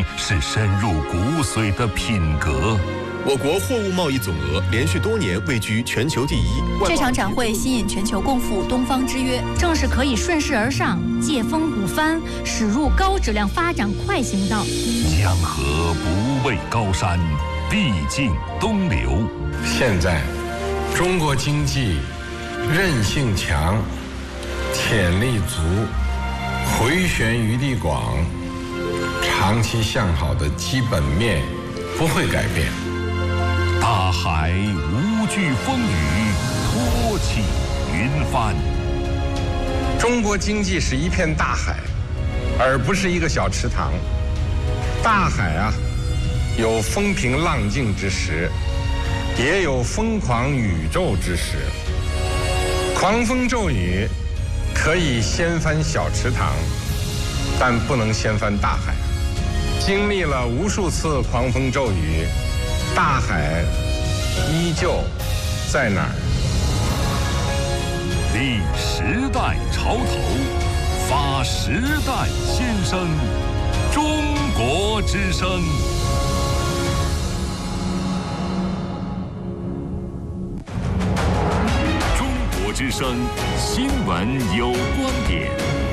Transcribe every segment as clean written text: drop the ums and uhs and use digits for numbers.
是深入骨髓的品格。 我国货物贸易总额连续多年位居全球第一。 这场展会吸引全球共赴东方之约，正是可以顺势而上，借风鼓帆，驶入高质量发展快行道。 江河不畏高山，必尽东流。 现在，中国经济韧性强，潜力足，回旋余地广，长期向好的基本面不会改变。 大海无惧风雨，托起云帆。 中国经济是一片大海，而不是一个小池塘。大海啊，有风平浪静之时，也有疯狂宇宙之时。狂风骤雨可以掀翻小池塘，但不能掀翻大海。经历了无数次狂风骤雨，大海依旧在哪儿？ 立时代潮头，发时代先声，中国之声。中国之声新闻有观点。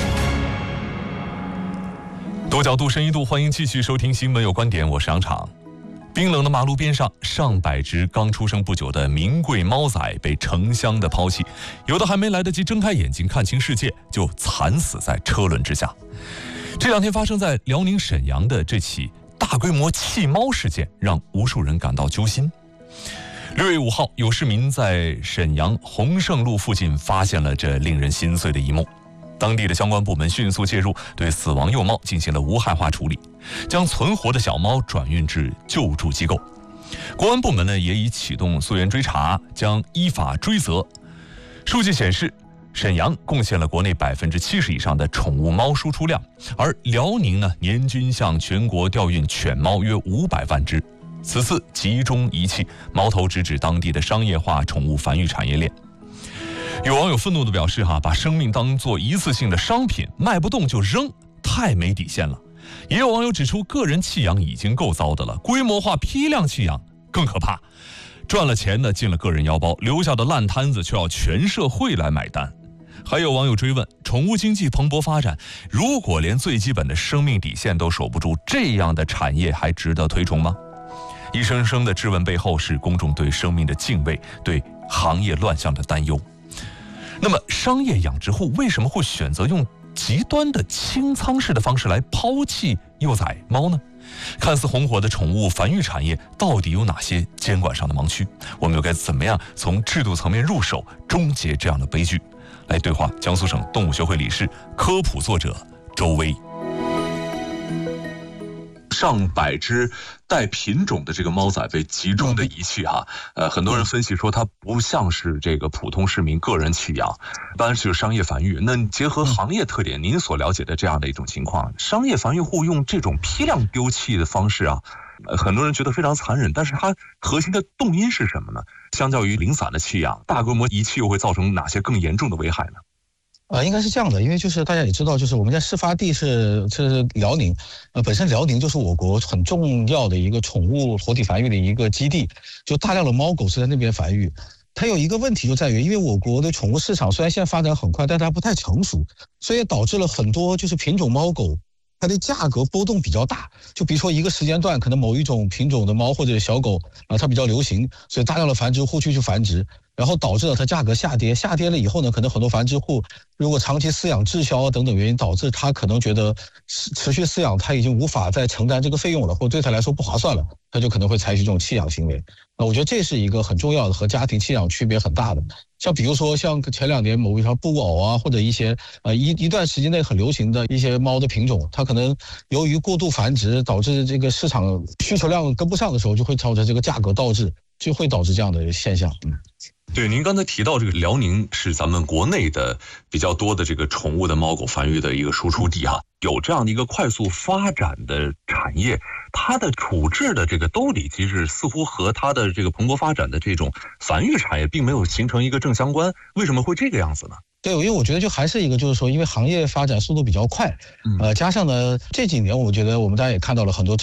多角度、深一度，欢迎继续收听《新闻有观点》，我是杨昶。冰冷的马路边上，上百只刚出生不久的名贵猫崽被成箱的抛弃，有的还没来得及睁开眼睛看清世界，就惨死在车轮之下。这两天发生在辽宁沈阳的这起大规模弃猫事件，让无数人感到揪心。6月5号，有市民在沈阳洪胜路附近发现了这令人心碎的一幕。当地的相关部门迅速介入，对死亡幼猫进行了无害化处理，将存活的小猫转运至救助机构。国安部门呢也已启动溯源追查，将依法追责。数据显示，沈阳贡献了国内70%以上的宠物猫输出量，而辽宁呢年均向全国调运犬猫约500万只。此次集中遗弃，矛头直指当地的商业化宠物繁育产业链。有网友愤怒地表示把生命当作一次性的商品，卖不动就扔，太没底线了。也有网友指出，个人弃养已经够糟的了，规模化批量弃养更可怕，赚了钱呢进了个人腰包，留下的烂摊子却要全社会来买单。还有网友追问，宠物经济蓬勃发展，如果连最基本的生命底线都守不住，这样的产业还值得推崇吗？一声声的质问背后，是公众对生命的敬畏，对行业乱象的担忧。那么商业养殖户为什么会选择用极端的清仓式的方式来抛弃幼崽猫呢？看似红火的宠物繁育产业到底有哪些监管上的盲区？我们又该怎么样从制度层面入手，终结这样的悲剧？来对话江苏省动物学会理事、科普作者周薇。上百只带品种的这个猫崽被集中的遗弃很多人分析说它不像是这个普通市民个人弃养，一般是商业繁育。那结合行业特点，您所了解的这样的一种情况，商业繁育户用这种批量丢弃的方式很多人觉得非常残忍，但是它核心的动因是什么呢？相较于零散的弃养，大规模遗弃又会造成哪些更严重的危害呢？ 应该是这样的，因为就是大家也知道，就是我们家事发地是辽宁，本身辽宁就是我国很重要的一个宠物活体繁育的一个基地，就大量的猫狗是在那边繁育。它有一个问题就在于，因为我国的宠物市场虽然现在发展很快，但它不太成熟，所以导致了很多就是品种猫狗它的价格波动比较大。就比如说一个时间段，可能某一种品种的猫或者小狗它比较流行，所以大量的繁殖户去繁殖，然后导致了它价格下跌。下跌了以后呢，可能很多繁殖户如果长期饲养滞销等等原因，导致他可能觉得持续饲养他已经无法再承担这个费用了，或者对他来说不划算了，他就可能会采取这种弃养行为。我觉得这是一个很重要的，和家庭弃养区别很大的。像比如说像前2年某一条布偶或者一些一段时间内很流行的一些猫的品种，它可能由于过度繁殖导致这个市场需求量跟不上的时候，就会造成这个价格倒置，就会导致这样的现象。 对，您刚才提到这个辽宁是咱们国内的比较多的这个宠物的猫狗繁育的一个输出地有这样的一个快速发展的产业，它的处置的这个兜底机制似乎和它的这个蓬勃发展的这种繁育产业并没有形成一个正相关，为什么会这个样子呢？ 对，因为我觉得就还是一个就是说，因为行业发展速度比较快，加上呢这几年我觉得我们大家也看到了很多